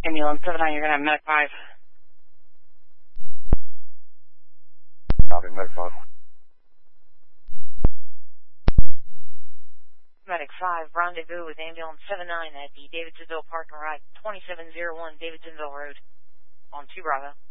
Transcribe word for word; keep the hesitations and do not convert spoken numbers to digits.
Ambulance seven nine, you're going to have Medic five. Copy, Medic five. Medic five, rendezvous with Ambulance seven nine at the Davidsonville Park and Ride, twenty-seven oh one Davidsonville Road, on two Bravo.